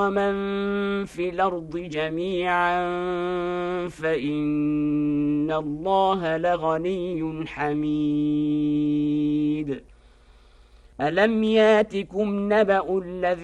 ومن في الأرض جميعا فإن الله لغني حميد. ألم ياتكم نبأ الذين